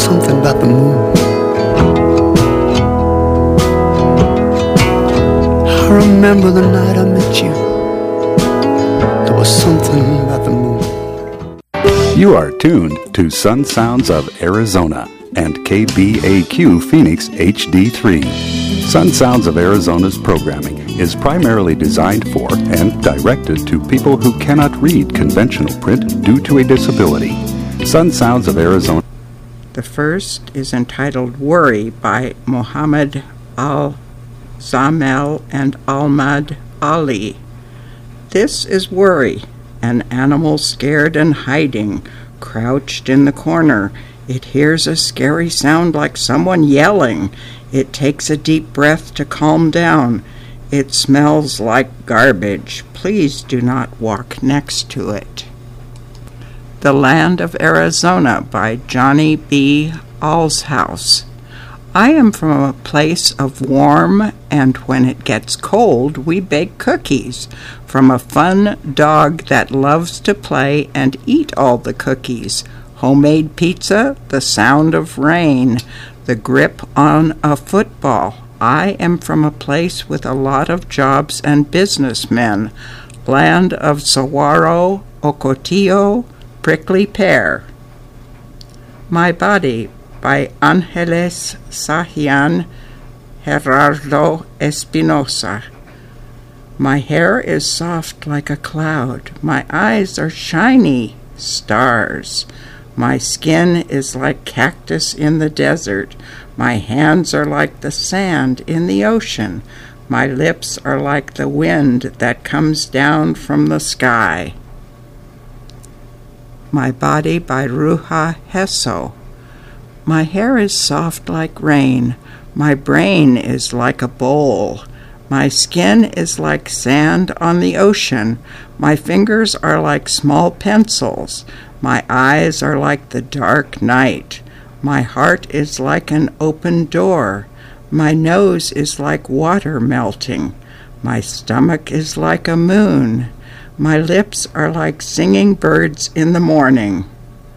something about the moon. I remember the night I met you. There was something about the moon. You are tuned to Sun Sounds of Arizona and KBAQ Phoenix HD3. Sun Sounds of Arizona's programming is primarily designed for and directed to people who cannot read conventional print due to a disability. Sun Sounds of Arizona. The first is entitled Worry by Muhammad Al-Zamel and Ahmad Ali. This is Worry, an animal scared and hiding, crouched in the corner. It hears a scary sound like someone yelling. It takes a deep breath to calm down. It smells like garbage. Please do not walk next to it. The Land of Arizona by Johnny B. Alshouse. I am from a place of warm, and when it gets cold, we bake cookies. From a fun dog that loves to play and eat all the cookies. Homemade pizza, the sound of rain, the grip on a football. I am from a place with a lot of jobs and businessmen. Land of saguaro, ocotillo, prickly pear. My Body by Angeles Sahian Gerardo Espinosa. My hair is soft like a cloud. My eyes are shiny, stars. My skin is like cactus in the desert. My hands are like the sand in the ocean. My lips are like the wind that comes down from the sky. My Body by Ruha Hesso. My hair is soft like rain. My brain is like a bowl. My skin is like sand on the ocean. My fingers are like small pencils. My eyes are like the dark night. My heart is like an open door. My nose is like water melting. My stomach is like a moon. My lips are like singing birds in the morning.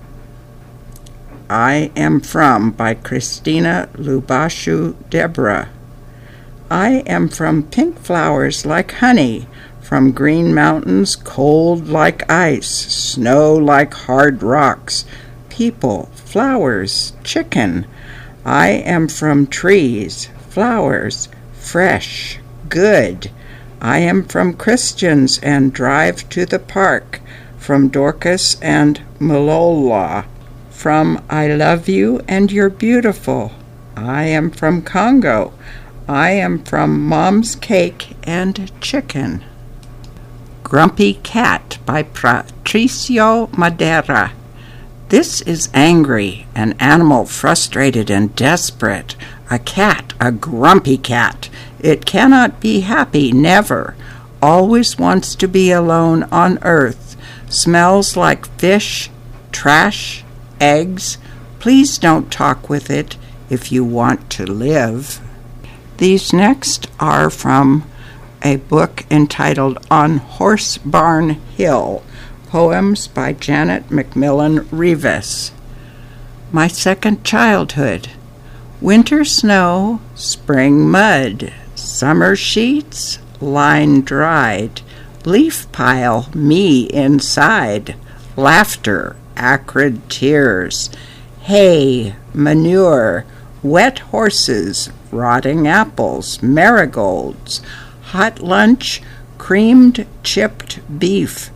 I Am From by Christina Lubashu Deborah. I am from pink flowers like honey, from green mountains cold like ice, snow like hard rocks, people, flowers, chicken. I am from trees, flowers, fresh, good. I am from Christians and drive to the park, from Dorcas and Malola, from I love you and you're beautiful. I am from Congo. I am from Mom's Cake and Chicken. Grumpy Cat by Patricio Madera. This is angry, an animal frustrated and desperate. A cat, a grumpy cat. It cannot be happy, never. Always wants to be alone on earth. Smells like fish, trash, eggs. Please don't talk with it if you want to live. These next are from a book entitled On Horse Barn Hill, poems by Janet McMillan Rivas. My Second Childhood. Winter snow, spring mud, summer sheets, line dried, leaf pile, me inside, laughter, acrid tears, hay, manure, wet horses, rotting apples, marigolds, hot lunch, creamed chipped beef,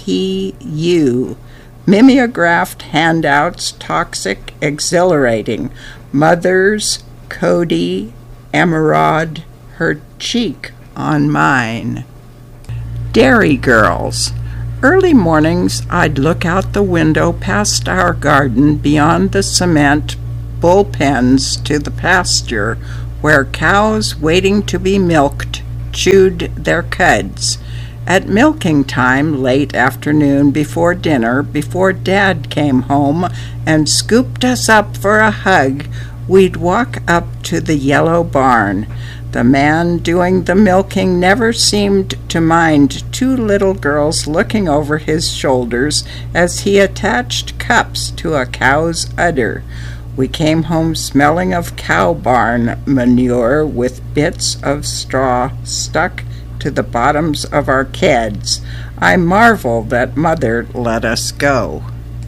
P.U., mimeographed handouts, toxic, exhilarating, mothers, Cody, Emerald, her cheek on mine. Dairy Girls. Early mornings I'd look out the window past our garden beyond the cement bullpens to the pasture where cows waiting to be milked chewed their cuds. At milking time, late afternoon before dinner, before Dad came home and scooped us up for a hug, we'd walk up to the yellow barn. The man doing the milking never seemed to mind two little girls looking over his shoulders as he attached cups to a cow's udder. We came home smelling of cow barn manure with bits of straw stuck to the bottoms of our keds. I marvel that Mother let us go.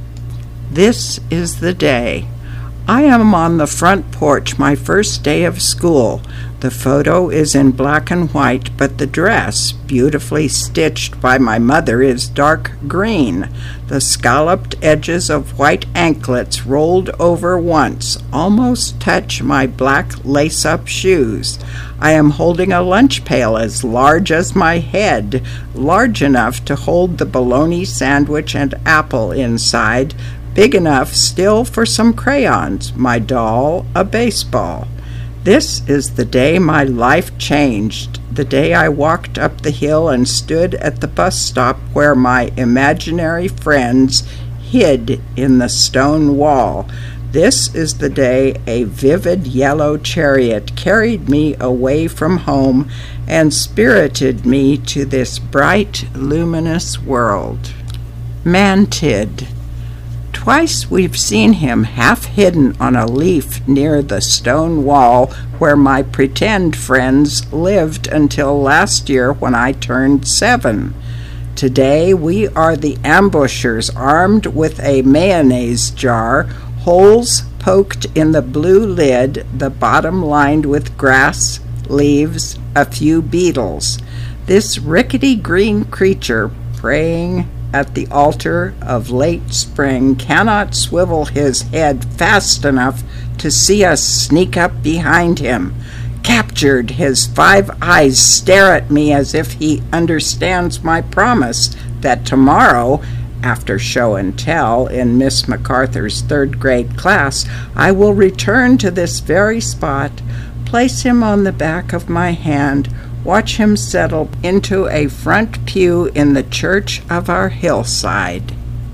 This is the day. I am on the front porch, my first day of school. The photo is in black and white, but the dress, beautifully stitched by my mother, is dark green. The scalloped edges of white anklets rolled over once almost touch my black lace-up shoes. I am holding a lunch pail as large as my head, large enough to hold the bologna sandwich and apple inside, big enough still for some crayons, my doll, a baseball. This is the day my life changed, the day I walked up the hill and stood at the bus stop where my imaginary friends hid in the stone wall. This is the day a vivid yellow chariot carried me away from home and spirited me to this bright, luminous world. Mantid. Twice we've seen him half hidden on a leaf near the stone wall where my pretend friends lived until last year when I turned 7. Today we are the ambushers armed with a mayonnaise jar, holes poked in the blue lid, the bottom lined with grass, leaves, a few beetles. This rickety green creature praying at the altar of late spring cannot swivel his head fast enough to see us sneak up behind him. Captured, his 5 eyes stare at me as if he understands my promise that tomorrow, after show and tell in Miss MacArthur's 3rd grade class, I will return to this very spot, place him on the back of my hand, watch him settle into a front pew in the church of our hillside.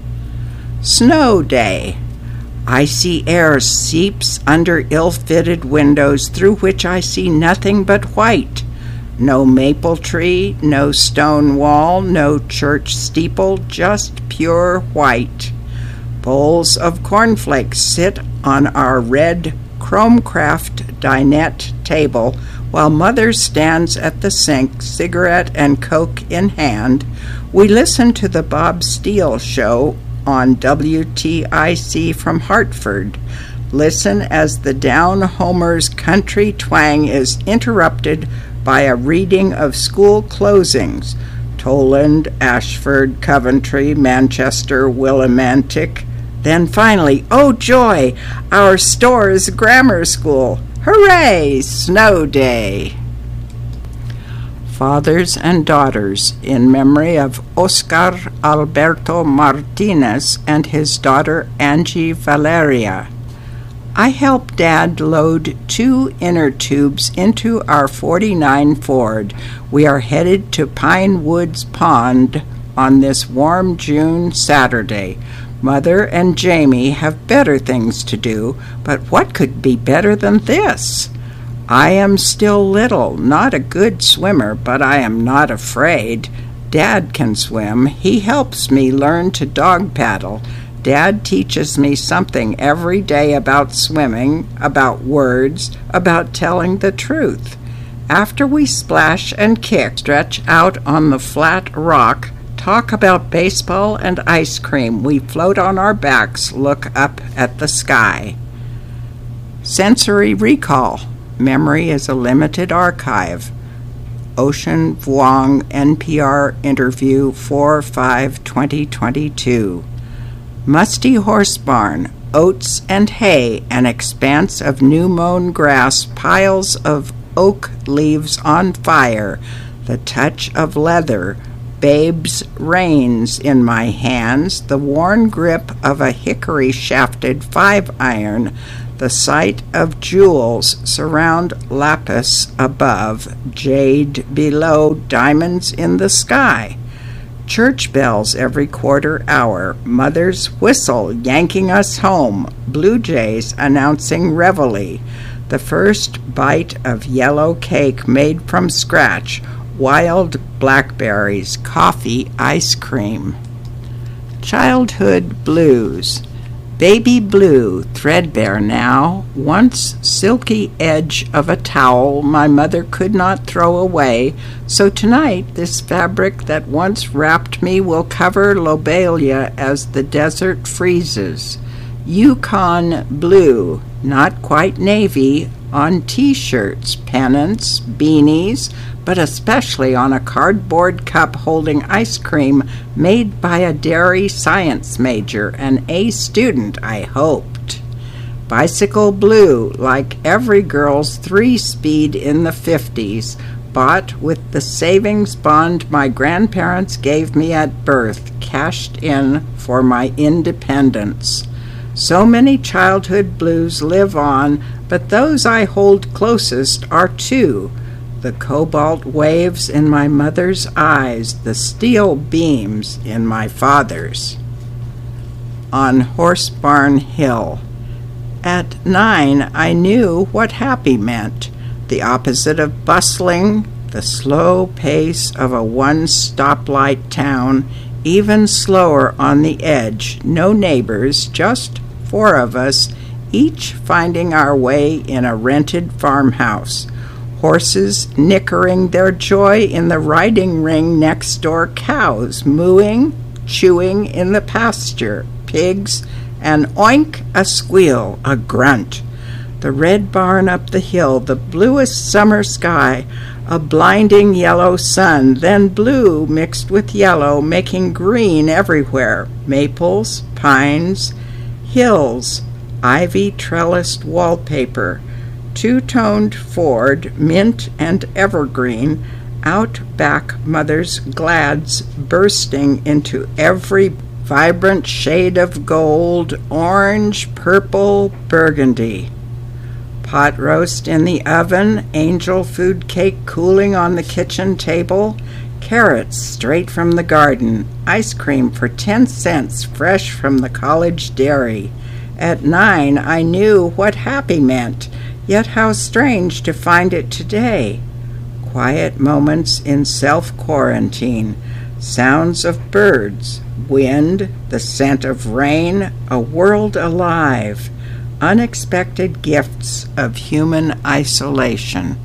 Snow day. Icy air seeps under ill-fitted windows through which I see nothing but white. No maple tree, no stone wall, no church steeple, just pure white. Bowls of cornflakes sit on our red Chromecraft dinette table while Mother stands at the sink, cigarette and Coke in hand. We listen to the Bob Steele Show on WTIC from Hartford. Listen as the Down Homer's country twang is interrupted by a reading of school closings. Toland, Ashford, Coventry, Manchester, Willimantic. Then finally, oh joy, our Storrs Grammar School. Hooray! Snow Day! Fathers and Daughters, in memory of Oscar Alberto Martinez and his daughter Angie Valeria. I helped Dad load 2 inner tubes into our 49 Ford. We are headed to Pine Woods Pond on this warm June Saturday. Mother and Jamie have better things to do, but what could be better than this? I am still little, not a good swimmer, but I am not afraid. Dad can swim. He helps me learn to dog paddle. Dad teaches me something every day about swimming, about words, about telling the truth. After we splash and kick, stretch out on the flat rock, talk about baseball and ice cream, we float on our backs, look up at the sky. Sensory recall. Memory is a limited archive. Ocean Vuong, NPR interview 4/5/2022. Musty horse barn, oats and hay, an expanse of new-mown grass, piles of oak leaves on fire, the touch of leather, Babe's reins in my hands, the worn grip of a hickory-shafted 5-iron, the sight of jewels surround lapis above, jade below, diamonds in the sky. Church bells every quarter hour, Mother's whistle yanking us home, blue jays announcing reveille, the first bite of yellow cake made from scratch, wild blackberries, coffee, ice cream. Childhood blues. Baby blue, threadbare now, once silky edge of a towel my mother could not throw away, so tonight this fabric that once wrapped me will cover Lobelia as the desert freezes. Yukon blue, not quite navy, on T-shirts, pennants, beanies, but especially on a cardboard cup holding ice cream made by a dairy science major, an A student, I hoped. Bicycle blue, like every girl's 3-speed in the 50s, bought with the savings bond my grandparents gave me at birth, cashed in for my independence. So many childhood blues live on, but those I hold closest are two: the cobalt waves in my mother's eyes, the steel beams in my father's. On Horse Barn Hill. At 9, I knew what happy meant, the opposite of bustling, the slow pace of a one-stoplight town, even slower on the edge, no neighbors, just 4 of us, each finding our way in a rented farmhouse. Horses nickering their joy in the riding ring next door, cows mooing, chewing in the pasture, pigs, and oink, a squeal, a grunt. The red barn up the hill, the bluest summer sky, a blinding yellow sun, then blue mixed with yellow, making green everywhere, maples, pines, hills, ivy trellised wallpaper, two-toned Ford, mint and evergreen, out back mother's glads bursting into every vibrant shade of gold, orange, purple, burgundy. Pot roast in the oven, angel food cake cooling on the kitchen table, carrots straight from the garden, ice cream for 10 cents fresh from the college dairy. At 9, I knew what happy meant, yet how strange to find it today. Quiet moments in self-quarantine, sounds of birds, wind, the scent of rain, a world alive, unexpected gifts of human isolation.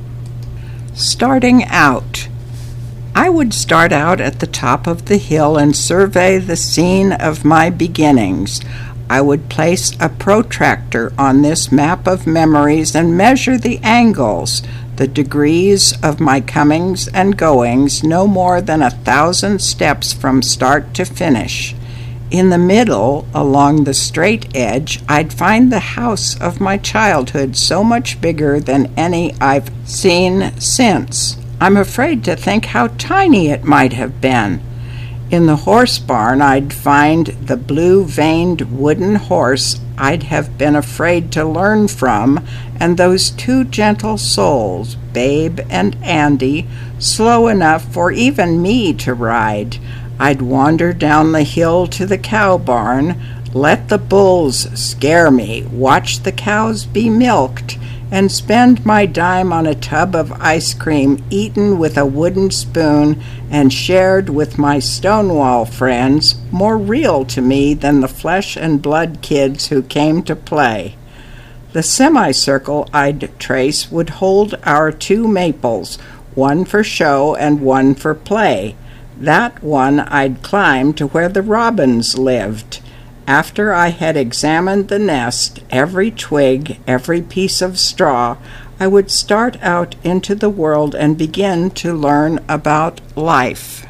Starting out. I would start out at the top of the hill and survey the scene of my beginnings. I would place a protractor on this map of memories and measure the angles, the degrees of my comings and goings, no more than 1,000 steps from start to finish. In the middle, along the straight edge, I'd find the house of my childhood, so much bigger than any I've seen since. I'm afraid to think how tiny it might have been. In the horse barn, I'd find the blue-veined wooden horse I'd have been afraid to learn from, and those 2 gentle souls, Babe and Andy, slow enough for even me to ride. I'd wander down the hill to the cow barn, let the bulls scare me, watch the cows be milked, and spend my dime on a tub of ice cream eaten with a wooden spoon and shared with my Stonewall friends, more real to me than the flesh and blood kids who came to play. The semicircle I'd trace would hold our 2 maples, one for show and one for play. That one I'd climb to where the robins lived. After I had examined the nest, every twig, every piece of straw, I would start out into the world and begin to learn about life.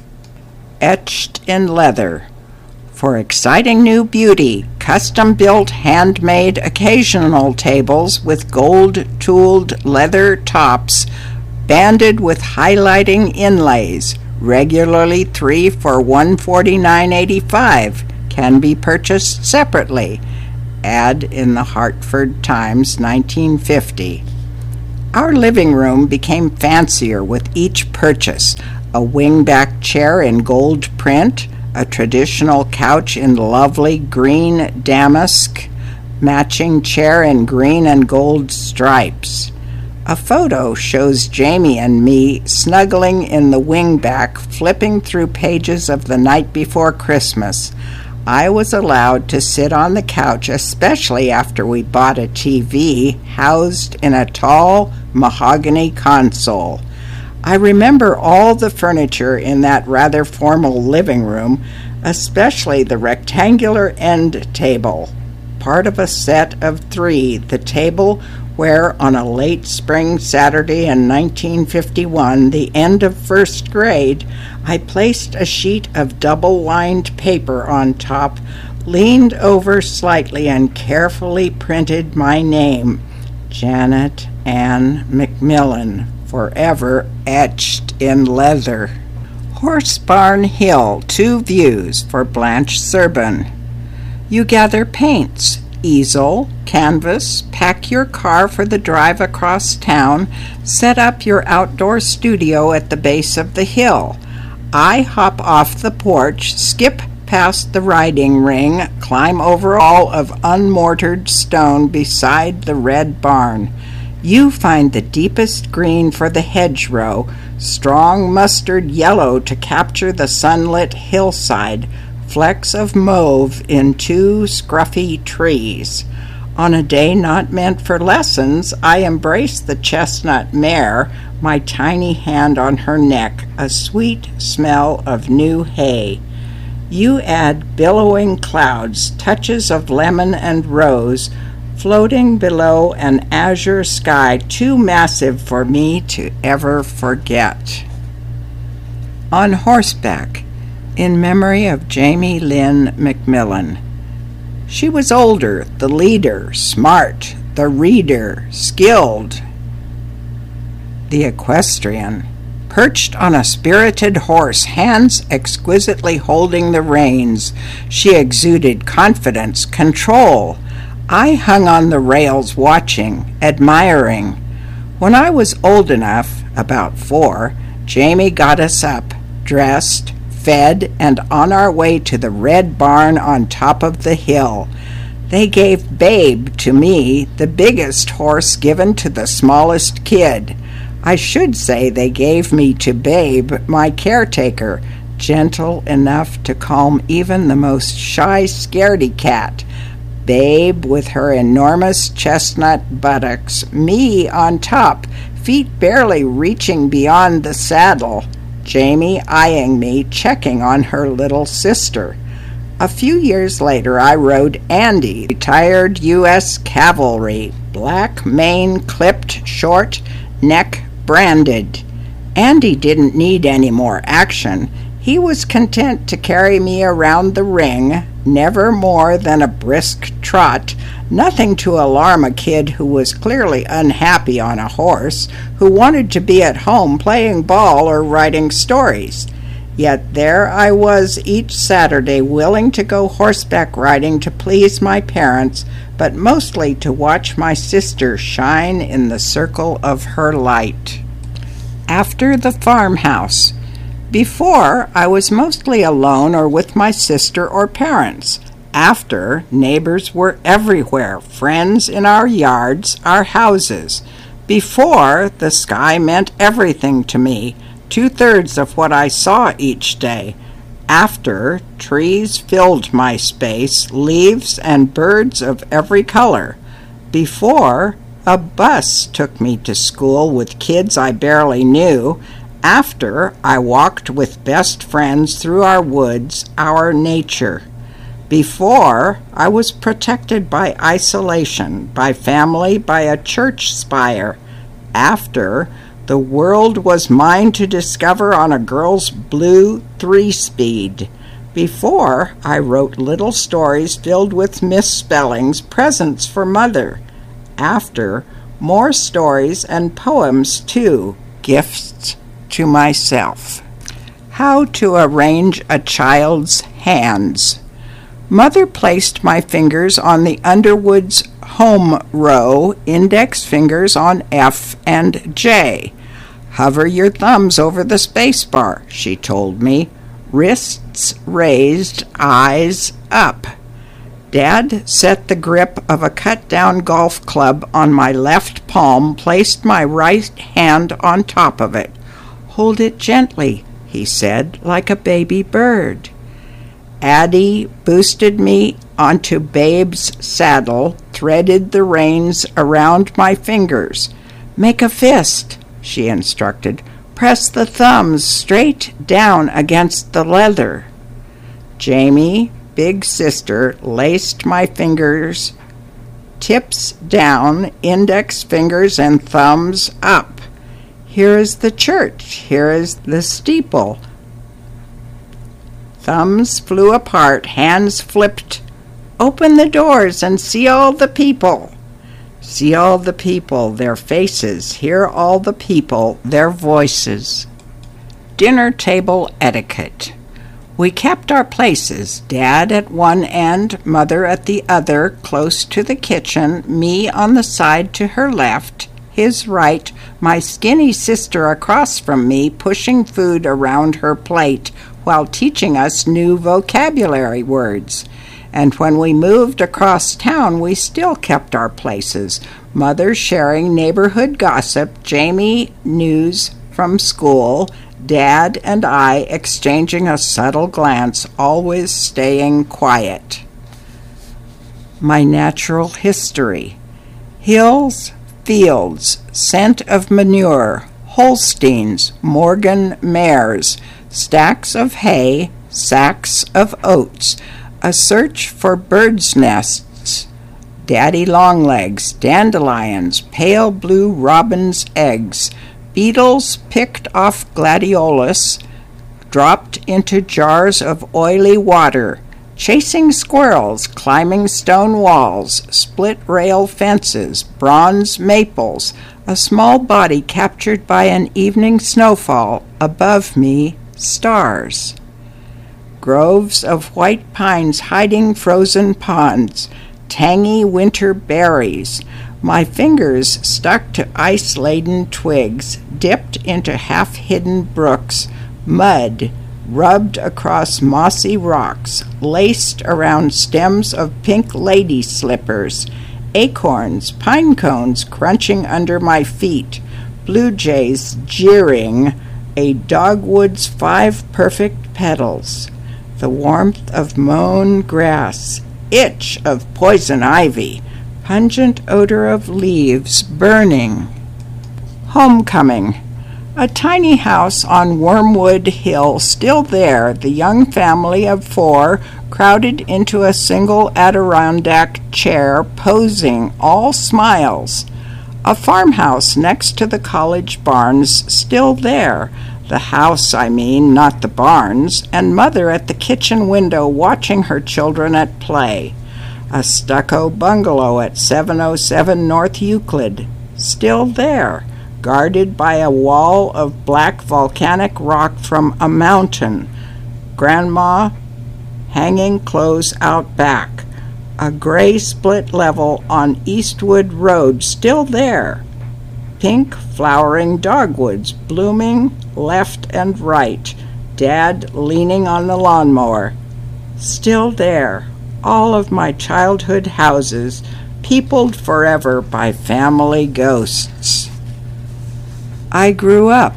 Etched in leather. For exciting new beauty, custom-built, handmade occasional tables with gold-tooled leather tops, banded with highlighting inlays, regularly 3 for $149.85, can be purchased separately. Ad in the Hartford Times, 1950. Our living room became fancier with each purchase. A wingback chair in gold print, a traditional couch in lovely green damask, matching chair in green and gold stripes. A photo shows Jamie and me snuggling in the wingback, flipping through pages of The Night Before Christmas. I was allowed to sit on the couch, especially after we bought a TV housed in a tall mahogany console. I remember all the furniture in that rather formal living room, especially the rectangular end table, part of a set of 3, the table where on a late spring Saturday in 1951, the end of first grade, I placed a sheet of double-lined paper on top, leaned over slightly, and carefully printed my name, Janet Ann McMillan, forever etched in leather. Horse Barn Hill, 2 views for Blanche Serban. You gather paints, easel, canvas, pack your car for the drive across town, set up your outdoor studio at the base of the hill. I hop off the porch, skip past the riding ring, climb over all of unmortared stone beside the red barn. You find the deepest green for the hedgerow, strong mustard yellow to capture the sunlit hillside, flecks of mauve in 2 scruffy trees. On a day not meant for lessons, I embrace the chestnut mare, my tiny hand on her neck, a sweet smell of new hay. You add billowing clouds, touches of lemon and rose, floating below an azure sky too massive for me to ever forget. On horseback, in memory of Jamie Lynn McMillan. She was older, the leader, smart, the reader, skilled, the equestrian, perched on a spirited horse, hands exquisitely holding the reins. She exuded confidence, control. I hung on the rails watching, admiring. When I was old enough, about 4, Jamie got us up, dressed, fed, and on our way to the red barn on top of the hill. They gave Babe to me, the biggest horse given to the smallest kid. I should say they gave me to Babe, my caretaker, gentle enough to calm even the most shy scaredy cat. Babe with her enormous chestnut buttocks, me on top, feet barely reaching beyond the saddle, Jamie eyeing me, checking on her little sister. A few years later, I rode Andy, retired U.S. Cavalry, black mane clipped short, neck branded. Andy didn't need any more action. He was content to carry me around the ring, never more than a brisk trot, nothing to alarm a kid who was clearly unhappy on a horse, who wanted to be at home playing ball or writing stories. Yet there I was each Saturday, willing to go horseback riding to please my parents, but mostly to watch my sister shine in the circle of her light. After the farmhouse. Before, I was mostly alone or with my sister or parents. After, neighbors were everywhere, friends in our yards, our houses. Before, the sky meant everything to me, 2/3 of what I saw each day. After, trees filled my space, leaves and birds of every color. Before, a bus took me to school with kids I barely knew. After, I walked with best friends through our woods, our nature. Before, I was protected by isolation, by family, by a church spire. After, the world was mine to discover on a girl's blue 3-speed. Before, I wrote little stories filled with misspellings, presents for Mother. After, more stories and poems too, gifts to myself. How to arrange a child's hands. Mother placed my fingers on the Underwood's home row, index fingers on F and J. Hover your thumbs over the space bar, she told me. Wrists raised, eyes up. Dad set the grip of a cut-down golf club on my left palm, placed my right hand on top of it. Hold it gently, he said, like a baby bird. Addie boosted me onto Babe's saddle, threaded the reins around my fingers. "Make a fist," she instructed. "Press the thumbs straight down against the leather." Jamie, big sister, laced my fingers, tips down, index fingers and thumbs up. "Here is the church. Here is the steeple." Thumbs flew apart, hands flipped. "Open the doors and see all the people." See all the people, their faces. Hear all the people, their voices. Dinner table etiquette. We kept our places, Dad at one end, Mother at the other, close to the kitchen, me on the side to her left, his right, my skinny sister across from me pushing food around her plate while teaching us new vocabulary words. And when we moved across town, we still kept our places. Mother sharing neighborhood gossip, Jamie news from school, Dad and I exchanging a subtle glance, always staying quiet. My natural history. Hills, fields, scent of manure, Holsteins, Morgan mares, stacks of hay, sacks of oats, a search for birds' nests, daddy longlegs, dandelions, pale blue robin's eggs, beetles picked off gladiolus, dropped into jars of oily water, chasing squirrels, climbing stone walls, split rail fences, bronze maples, a small body captured by an evening snowfall, above me, stars. Groves of white pines hiding frozen ponds, tangy winter berries, my fingers stuck to ice-laden twigs, dipped into half-hidden brooks, mud rubbed across mossy rocks, laced around stems of pink lady slippers, acorns, pine cones crunching under my feet, blue jays jeering, a dogwood's 5 perfect petals, the warmth of mown grass, itch of poison ivy, pungent odor of leaves burning. Homecoming. A tiny house on Wormwood Hill, still there, the young family of 4 crowded into a single Adirondack chair, posing, all smiles. A farmhouse next to the college barns, still there. The house, I mean, not the barns, and Mother at the kitchen window watching her children at play. A stucco bungalow at 707 North Euclid, still there, guarded by a wall of black volcanic rock from a mountain. Grandma hanging clothes out back. A gray split level on Eastwood Road, still there. Pink flowering dogwoods blooming left and right. Dad leaning on the lawnmower. Still there. All of my childhood houses, peopled forever by family ghosts. I grew up.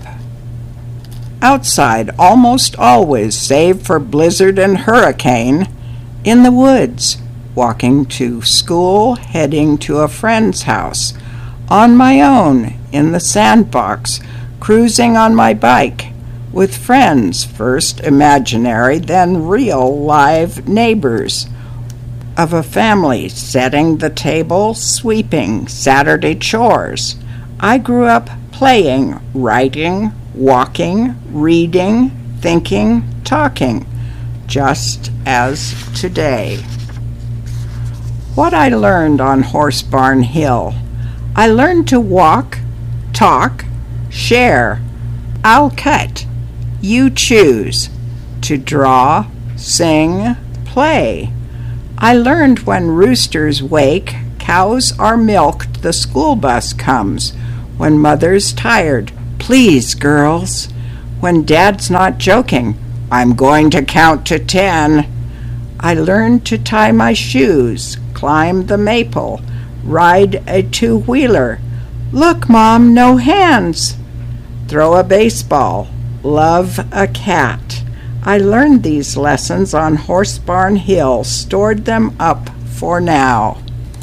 Outside, almost always, save for blizzard and hurricane, in the woods, walking to school, heading to a friend's house, on my own, in the sandbox, cruising on my bike, with friends, first imaginary, then real live neighbors, of a family setting the table, sweeping, Saturday chores. I grew up playing, writing, walking, reading, thinking, talking, just as today. What I learned on Horse Barn Hill. I learned to walk, talk, share. I'll cut. You choose. To draw, sing, play. I learned when roosters wake, cows are milked, the school bus comes. When Mother's tired, please, girls. When Dad's not joking, I'm going to count to 10. I learned to tie my shoes, climb the maple, ride a 2-wheeler. Look, Mom, no hands. Throw a baseball, love a cat. I learned these lessons on Horsebarn Hill, stored them up for now.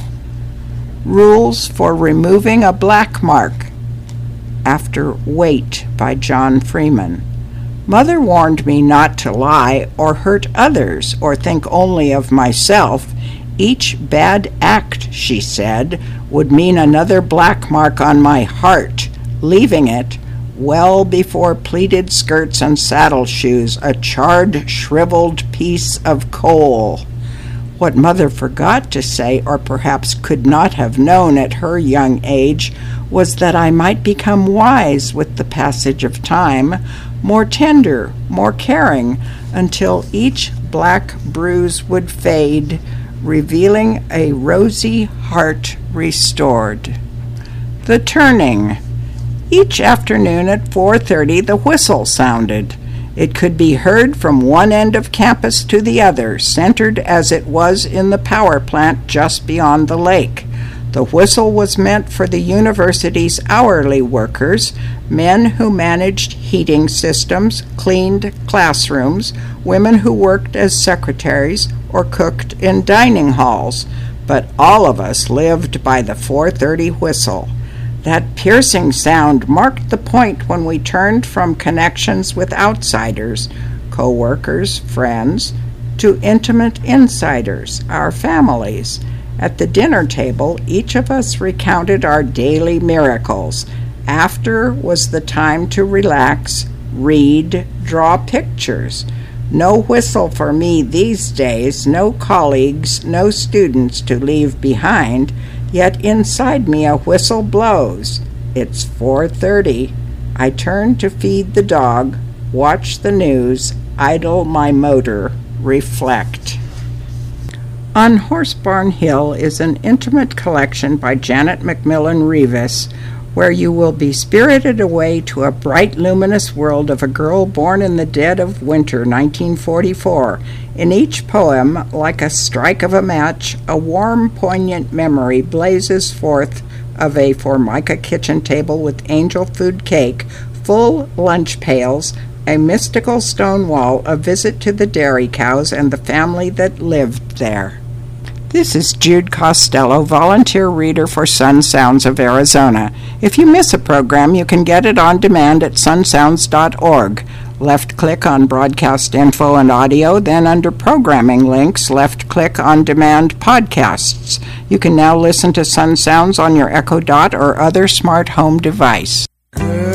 Rules for Removing a Black Mark, after Wait by John Freeman. Mother warned me not to lie or hurt others or think only of myself. Each bad act, she said, would mean another black mark on my heart, leaving it, well before pleated skirts and saddle shoes, a charred, shriveled piece of coal. What Mother forgot to say, or perhaps could not have known at her young age, was that I might become wise with the passage of time, more tender, more caring, until each black bruise would fade, revealing a rosy heart restored. The turning. Each afternoon at 4:30 the whistle sounded. It could be heard from one end of campus to the other, centered as it was in the power plant just beyond the lake. The whistle was meant for the university's hourly workers, men who managed heating systems, cleaned classrooms, women who worked as secretaries or cooked in dining halls. But all of us lived by the 4:30 whistle. That piercing sound marked the point when we turned from connections with outsiders, co-workers, friends, to intimate insiders, our families. At the dinner table, each of us recounted our daily miracles. After was the time to relax, read, draw pictures. No whistle for me these days, no colleagues, no students to leave behind. Yet inside me a whistle blows. It's 4:30. I turn to feed the dog, watch the news, idle my motor, reflect. On Horsebarn Hill is an intimate collection by Janet McMillan Rivas, where you will be spirited away to a bright, luminous world of a girl born in the dead of winter, 1944. In each poem, like a strike of a match, a warm, poignant memory blazes forth of a Formica kitchen table with angel food cake, full lunch pails, a mystical stone wall, a visit to the dairy cows and the family that lived there. This is Jude Costello, volunteer reader for Sun Sounds of Arizona. If you miss a program, you can get it on demand at sunsounds.org. Left-click on broadcast info and audio, then under programming links, left-click on demand podcasts. You can now listen to Sun Sounds on your Echo Dot or other smart home device.